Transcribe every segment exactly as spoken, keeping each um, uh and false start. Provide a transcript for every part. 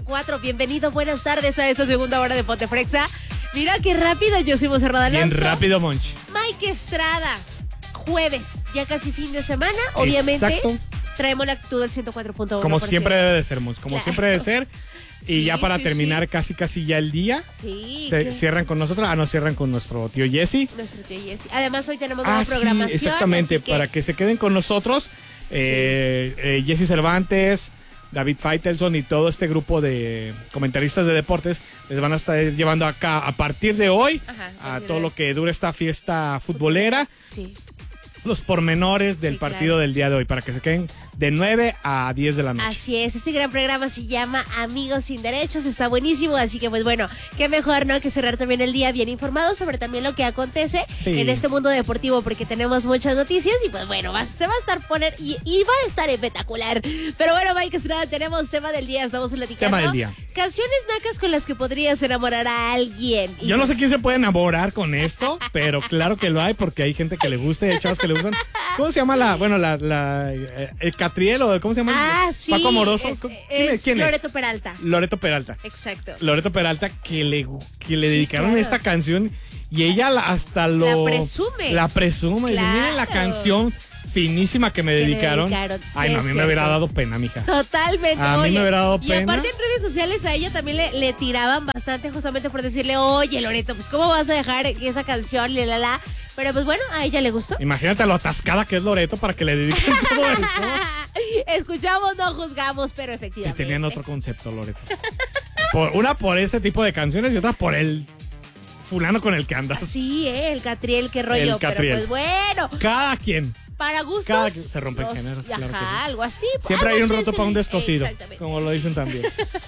cuatro. Bienvenido, buenas tardes a esta segunda hora de Ponte Frexa. Mira qué rápido, yo soy Monserrat Alonso. Bien rápido, Monch. Mike Estrada, jueves, ya casi fin de semana. Obviamente, exacto. Traemos la actitud del ciento cuatro punto uno. Como siempre debe de ser, Monch. Como claro. siempre debe ser. Y sí, ya para sí, terminar sí. casi casi ya el día, sí, se, cierran con nosotros. Ah, no, cierran con nuestro tío Jesse. Nuestro tío Jesse. Además, hoy tenemos ah, nueva sí, programación. Exactamente, que... para que se queden con nosotros. Sí. Eh, eh, Jesse Cervantes, David Faitelson y todo este grupo de comentaristas de deportes les van a estar llevando acá a partir de hoy Ajá, a todo lo que dure esta fiesta futbolera. Sí. Los pormenores del sí, partido claro. del día de hoy para que se queden de nueve a diez de la noche. Así es, este gran programa se llama Amigos Sin Derechos, está buenísimo, así que pues bueno, qué mejor, ¿no? Que cerrar también el día bien informado sobre también lo que acontece sí. en este mundo deportivo, porque tenemos muchas noticias y pues bueno, va, se va a estar poner y, y va a estar espectacular. Pero bueno, Mike Estrada, tenemos tema del día, estamos platicando. Tema del día. Canciones nacas con las que podrías enamorar a alguien. Y Yo pues... no sé quién se puede enamorar con esto, pero claro que lo hay porque hay gente que le gusta y hay chavos que le gustan. ¿Cómo se llama la, bueno, la, la, el Catriel o cómo se llama? Ah, sí. Paco Amoroso. Es, ¿Quién es, es? ¿Quién Loreto es? Peralta. Loreto Peralta. Exacto. Loreto Peralta que le, que le sí, dedicaron claro. esta canción y ella hasta lo... La presume. La presume. Claro. Y miren la canción finísima que me que dedicaron. Me dedicaron. Sí, Ay, no, a mí cierto. me hubiera dado pena, mija. Totalmente. A oye, mí me hubiera dado y pena. Y aparte en redes sociales a ella también le, le tiraban bastante justamente por decirle, oye, Loreto, pues ¿cómo vas a dejar esa canción? La, la, la. Pero pues bueno, a ella le gustó. Imagínate lo atascada que es Loreto para que le dediquen todo eso. Escuchamos, no juzgamos, pero efectivamente. Y tenían otro concepto, Loreto. Por, una por ese tipo de canciones y otra por el fulano con el que andas. Sí, eh, el Catriel, qué rollo. El Catriel. Pero pues bueno. Cada quien. Para gustos. Cada quien se rompen los, géneros. Ajá, Claro que sí. algo así. Siempre hay un roto sí, para un descosido. Exactamente. Como lo dicen también.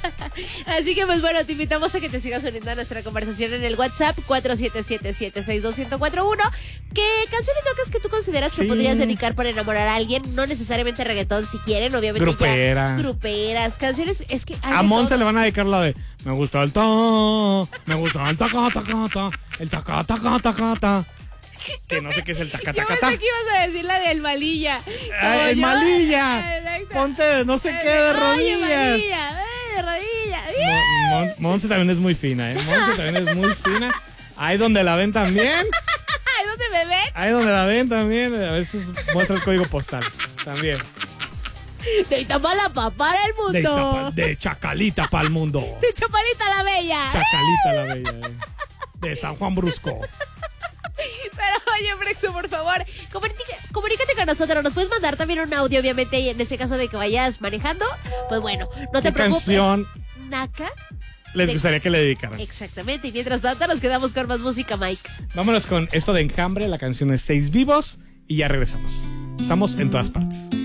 Así que pues bueno, te invitamos a que te sigas uniendo a nuestra conversación en el WhatsApp cuatro siete siete, siete seis dos, uno cero cuatro uno. ¿Qué canciones tocas que tú consideras sí. que podrías dedicar para enamorar a alguien? No necesariamente reggaetón si quieren, obviamente. Grupera. Ya, gruperas, canciones, es que hay a Monse le van a dedicar la de me gusta el ta, me gusta el taca taca ta, el taca taca taca ta. Que no sé qué es el taca taca ta. Yo pensé que ibas a decir la del malilla. Ay, el yo, malilla. Exacto. Ponte no sé qué de rodillas. Oye, malilla, eh, de rodillas. Mon, Mon, Monse también es muy fina, ¿eh? Monse también es muy fina. Ahí donde la ven también. Ahí donde me ven. Ahí donde la ven también. A veces muestra el código postal. También. De Iztapalapa para el mundo. De, Iztapa, de Chacalita para el mundo. De Chapalita la Bella. Chacalita la Bella. Eh. De San Juan Brusco. Pero oye, Frexo, por favor, comunícate, comunícate con nosotros. Nos puedes mandar también un audio, obviamente, y en ese caso de que vayas manejando. Pues bueno, no te ¿Qué preocupes. canción Naka les de... gustaría que le dedicaran? Exactamente, y mientras tanto nos quedamos con más música, Mike. Vámonos con esto de Enjambre, la canción es Seis Vivos, y ya regresamos. Estamos en todas partes.